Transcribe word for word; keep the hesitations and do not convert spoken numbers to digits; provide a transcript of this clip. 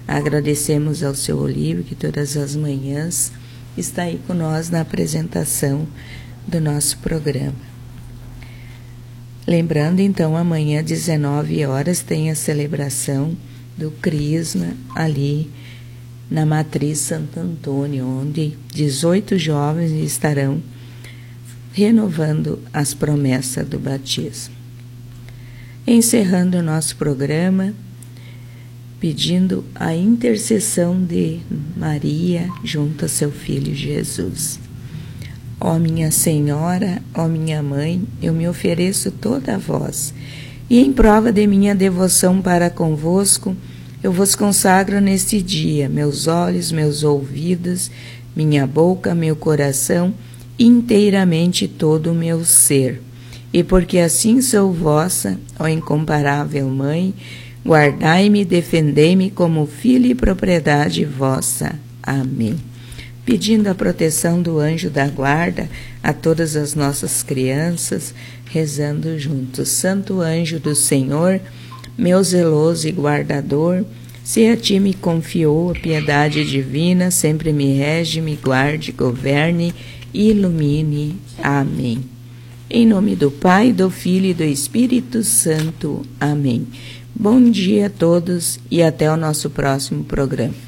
Agradecemos ao seu Olívio, que todas as manhãs está aí com nós na apresentação do nosso programa. Lembrando, então, amanhã, dezenove horas, tem a celebração do Crisma ali na Matriz Santo Antônio, onde dezoito jovens estarão renovando as promessas do batismo. Encerrando o nosso programa, pedindo a intercessão de Maria junto a seu Filho Jesus. Ó minha Senhora, ó minha Mãe, eu me ofereço toda a vós, e em prova de minha devoção para convosco, eu vos consagro neste dia meus olhos, meus ouvidos, minha boca, meu coração, inteiramente todo o meu ser. E porque assim sou vossa, ó incomparável Mãe, guardai-me e defendei-me como filho e propriedade vossa. Amém. Pedindo a proteção do anjo da guarda a todas as nossas crianças, rezando juntos. Santo anjo do Senhor, meu zeloso e guardador, se a ti me confiou a piedade divina, sempre me rege, me guarde, governe e ilumine. Amém. Em nome do Pai, do Filho e do Espírito Santo. Amém. Bom dia a todos e até o nosso próximo programa.